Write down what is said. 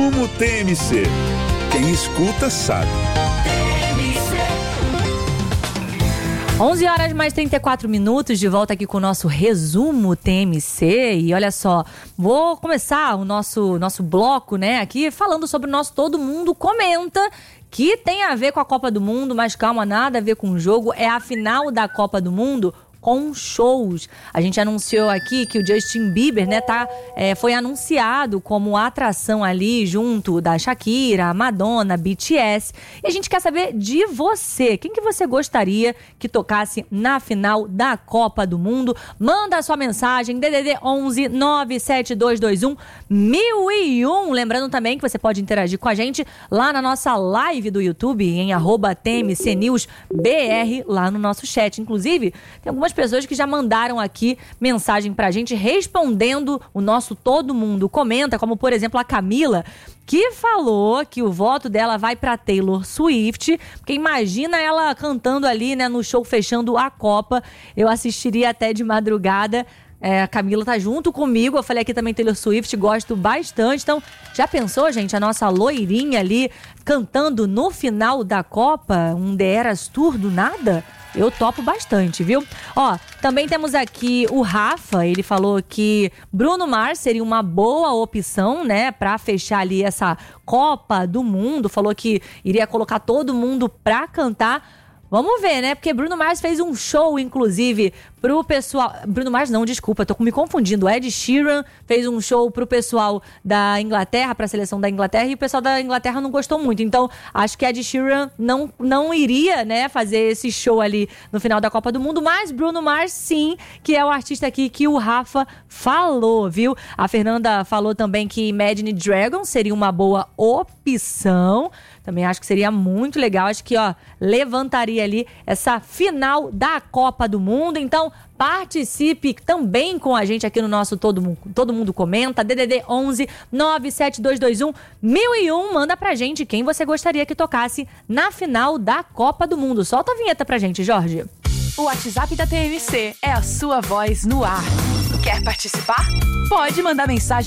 Resumo TMC. Quem escuta sabe. 11 horas mais 34 minutos, de volta aqui com o nosso Resumo TMC. E olha só, vou começar o nosso bloco, né, aqui falando sobre o nosso Todo Mundo Comenta, que tem a ver com a Copa do Mundo, mas calma, nada a ver com o jogo. É a final da Copa do Mundo com shows. A gente anunciou aqui que o Justin Bieber, né, foi anunciado como atração ali junto da Shakira, Madonna, BTS. E a gente quer saber de você. Quem que você gostaria que tocasse na final da Copa do Mundo? Manda a sua mensagem, DDD 11 97221 1001. Lembrando também que você pode interagir com a gente lá na nossa live do YouTube, em @TMCNewsBR, lá no nosso chat. Inclusive, tem algumas pessoas que já mandaram aqui mensagem pra gente respondendo o nosso Todo Mundo Comenta, como por exemplo a Camila, que falou que o voto dela vai pra Taylor Swift, porque imagina ela cantando ali, né, no show fechando a Copa. Eu assistiria até de madrugada. A Camila tá junto comigo, eu falei aqui também Taylor Swift, gosto bastante. Então, já pensou, gente, a nossa loirinha ali cantando no final da Copa, um The Eras Tour do nada? Eu topo bastante, viu? Ó, também temos aqui o Rafa, ele falou que Bruno Mars seria uma boa opção, né, pra fechar ali essa Copa do Mundo. Falou que iria colocar todo mundo pra cantar. Vamos ver, né? Porque Bruno Mars fez um show, inclusive, pro pessoal... Bruno Mars não, desculpa, tô me confundindo. Ed Sheeran fez um show pro pessoal da Inglaterra, pra seleção da Inglaterra, e o pessoal da Inglaterra não gostou muito. Então, acho que Ed Sheeran não iria, né, fazer esse show ali no final da Copa do Mundo, mas Bruno Mars, sim, que é o artista aqui que o Rafa falou, viu? A Fernanda falou também que Imagine Dragons seria uma boa opção. Também acho que seria muito legal. Acho que, ó, levantaria ali essa final da Copa do Mundo. Então, participe também com a gente aqui no nosso Todo Mundo Comenta. DDD 11 97221 1001. Manda pra gente quem você gostaria que tocasse na final da Copa do Mundo. Solta a vinheta pra gente, Jorge. O WhatsApp da TMC é a sua voz no ar. Quer participar? Pode mandar mensagem